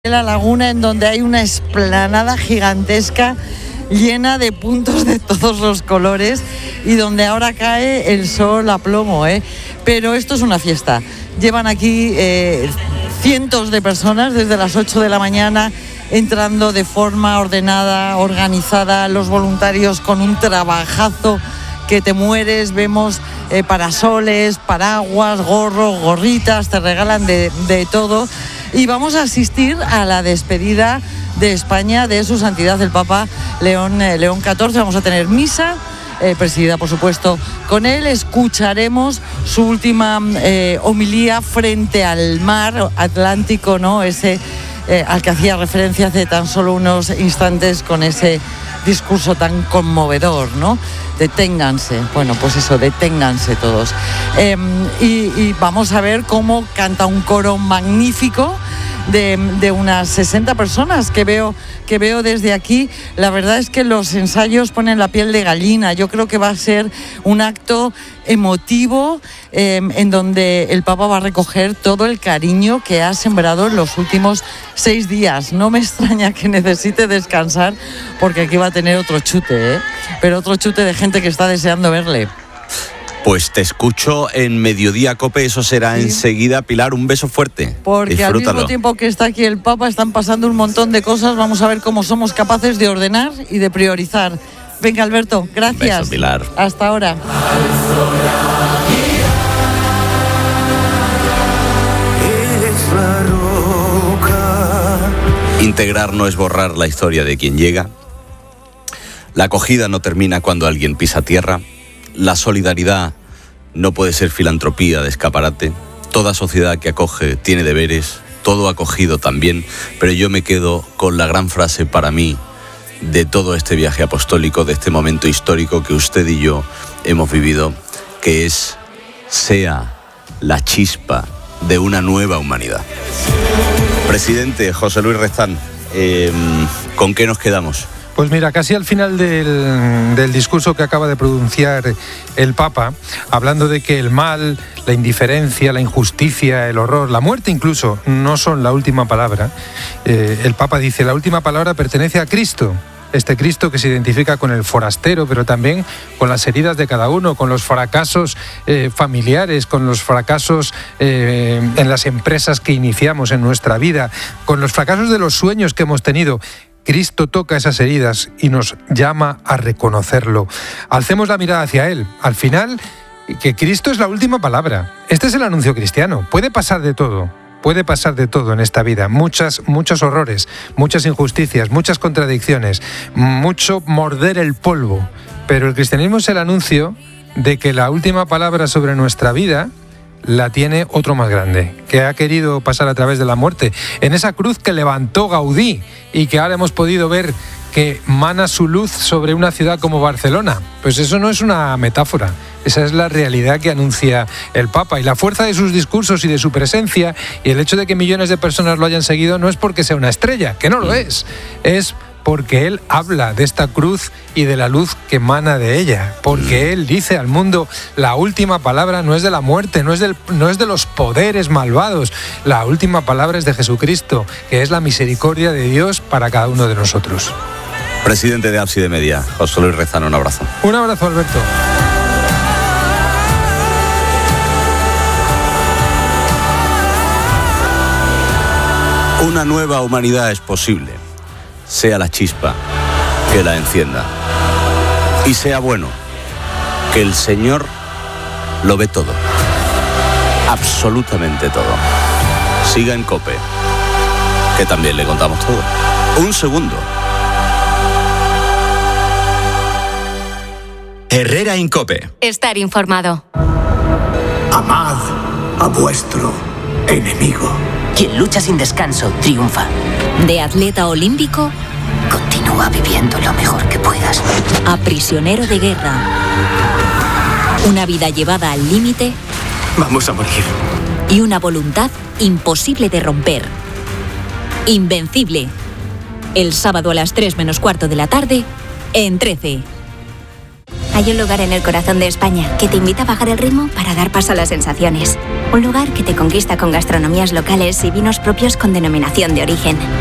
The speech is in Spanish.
La laguna, en donde hay una explanada gigantesca llena de puntos de todos los colores y donde ahora cae el sol a plomo, Pero esto es una fiesta. Llevan aquí cientos de personas desde las 8 de la mañana entrando de forma ordenada, organizada, los voluntarios con un trabajazo que te mueres. Vemos parasoles, paraguas, gorros, gorritas, te regalan de todo. Y vamos a asistir a la despedida de España de su santidad el Papa León XIV. Vamos a tener misa, presidida por supuesto con él. Escucharemos su última homilía frente al mar Atlántico, ¿no? Ese al que hacía referencia hace tan solo unos instantes con ese discurso tan conmovedor, ¿no? Deténganse, bueno, pues eso, deténganse todos. Y vamos a ver cómo canta un coro magnífico de unas 60 personas que veo desde aquí. La verdad es que los ensayos ponen la piel de gallina. Yo creo que va a ser un acto emotivo en donde el Papa va a recoger todo el cariño que ha sembrado en los últimos 6 días. No me extraña que necesite descansar, porque aquí va a tener otro chute, pero otro chute de gente que está deseando verle. Pues te escucho en Mediodía Cope, eso será enseguida. Pilar, un beso fuerte. Porque disfrútalo. Al mismo tiempo que está aquí el Papa están pasando un montón de cosas. Vamos a ver cómo somos capaces de ordenar y de priorizar. Venga, Alberto, gracias. Un beso, Pilar. Hasta ahora. Integrar no es borrar la historia de quien llega. La acogida no termina cuando alguien pisa tierra. La solidaridad no puede ser filantropía de escaparate. Toda sociedad que acoge tiene deberes, todo acogido también, pero yo me quedo con la gran frase para mí de todo este viaje apostólico, de este momento histórico que usted y yo hemos vivido, que es: sea la chispa de una nueva humanidad. Presidente José Luis Rezán, ¿con qué nos quedamos? Pues mira, casi al final del discurso que acaba de pronunciar el Papa, hablando de que el mal, la indiferencia, la injusticia, el horror, la muerte incluso, no son la última palabra, el Papa dice: la última palabra pertenece a Cristo. Este Cristo que se identifica con el forastero, pero también con las heridas de cada uno, con los fracasos familiares, con los fracasos en las empresas que iniciamos en nuestra vida, con los fracasos de los sueños que hemos tenido. Cristo toca esas heridas y nos llama a reconocerlo. Alcemos la mirada hacia Él. Al final, que Cristo es la última palabra. Este es el anuncio cristiano. Puede pasar de todo. Puede pasar de todo en esta vida, muchos horrores, muchas injusticias, muchas contradicciones, mucho morder el polvo, pero el cristianismo es el anuncio de que la última palabra sobre nuestra vida la tiene otro más grande, que ha querido pasar a través de la muerte, en esa cruz que levantó Gaudí y que ahora hemos podido ver que mana su luz sobre una ciudad como Barcelona. Pues eso no es una metáfora, esa es la realidad que anuncia el Papa, y la fuerza de sus discursos y de su presencia y el hecho de que millones de personas lo hayan seguido no es porque sea una estrella, que no lo es porque él habla de esta cruz y de la luz que emana de ella, porque él dice al mundo: la última palabra no es de la muerte, no es de los poderes malvados, la última palabra es de Jesucristo, que es la misericordia de Dios para cada uno de nosotros. Presidente de Ábside Media, José Luis Rezán, un abrazo. Un abrazo, Alberto. Una nueva humanidad es posible. Sea la chispa que la encienda. Y sea bueno, que el Señor lo ve todo. Absolutamente todo. Siga en COPE, que también le contamos todo. Un segundo. Herrera en COPE. Estar informado. Amad a vuestro enemigo. Quien lucha sin descanso triunfa. De atleta olímpico, continúa viviendo lo mejor que puedas. A prisionero de guerra. Una vida llevada al límite. Vamos a morir. Y una voluntad imposible de romper. Invencible. El sábado a las 3 menos cuarto de la tarde, en 13. Hay un lugar en el corazón de España que te invita a bajar el ritmo para dar paso a las sensaciones. Un lugar que te conquista con gastronomías locales y vinos propios con denominación de origen.